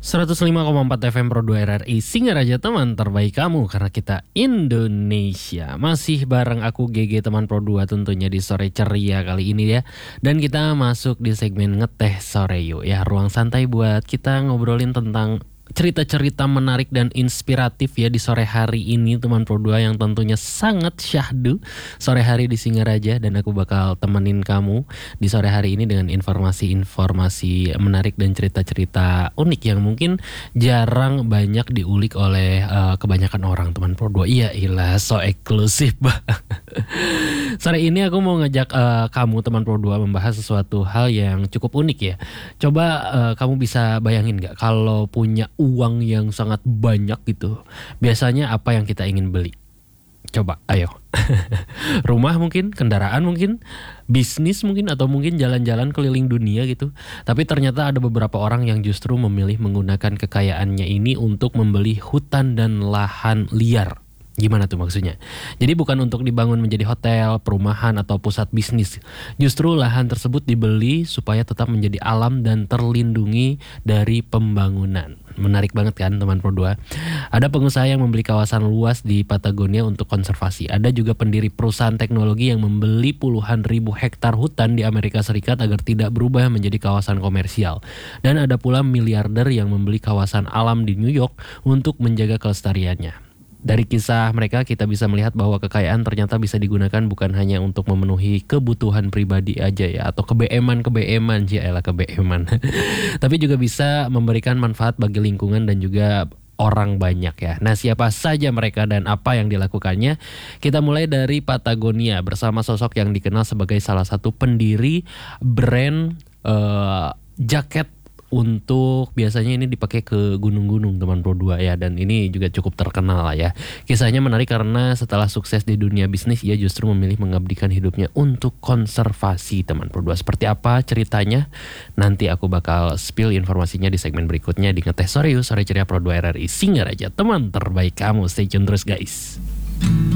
105,4 FM Pro 2 RRI Singaraja, teman terbaik kamu karena kita Indonesia. Masih bareng aku GG teman Pro 2 tentunya di sore ceria kali ini ya. Dan kita masuk di segmen ngeteh sore yuk ya. Ruang santai buat kita ngobrolin tentang cerita-cerita menarik dan inspiratif ya di sore hari ini teman Pro 2 yang tentunya sangat syahdu sore hari di Singaraja. Dan aku bakal temenin kamu di sore hari ini dengan informasi-informasi menarik dan cerita-cerita unik yang mungkin jarang banyak diulik oleh kebanyakan orang teman Pro 2. Iya ilah so eksklusif. Sore ini aku mau ngajak kamu teman Pro 2 membahas sesuatu hal yang cukup unik ya. Coba kamu bisa bayangin gak kalau punya uang yang sangat banyak gitu, biasanya apa yang kita ingin beli? Coba, ayo. Rumah mungkin, kendaraan mungkin, bisnis mungkin, atau mungkin jalan-jalan keliling dunia gitu. Tapi ternyata ada beberapa orang yang justru memilih menggunakan kekayaannya ini untuk membeli hutan dan lahan liar. Gimana tuh maksudnya? Jadi bukan untuk dibangun menjadi hotel, perumahan, atau pusat bisnis. Justru lahan tersebut dibeli supaya tetap menjadi alam dan terlindungi dari pembangunan. Menarik banget kan teman Pro 2? Ada pengusaha yang membeli kawasan luas di Patagonia untuk konservasi. Ada juga pendiri perusahaan teknologi yang membeli puluhan ribu hektar hutan di Amerika Serikat agar tidak berubah menjadi kawasan komersial. Dan ada pula miliarder yang membeli kawasan alam di New York untuk menjaga kelestariannya. Dari kisah mereka kita bisa melihat bahwa kekayaan ternyata bisa digunakan bukan hanya untuk memenuhi kebutuhan pribadi aja ya, atau kebeeman tapi juga bisa memberikan manfaat bagi lingkungan dan juga orang banyak ya. Nah, siapa saja mereka dan apa yang dilakukannya? Kita mulai dari Patagonia bersama sosok yang dikenal sebagai salah satu pendiri brand jaket untuk biasanya ini dipakai ke gunung-gunung teman Pro 2 ya, dan ini juga cukup terkenal lah ya. Kisahnya menarik karena setelah sukses di dunia bisnis ia justru memilih mengabdikan hidupnya untuk konservasi teman Pro 2. Seperti apa ceritanya? Nanti aku bakal spill informasinya di segmen berikutnya di Ngeteh Sore Yuk, Sore Ceria Pro 2 RRI Singaraja, teman terbaik kamu. Stay tune terus guys.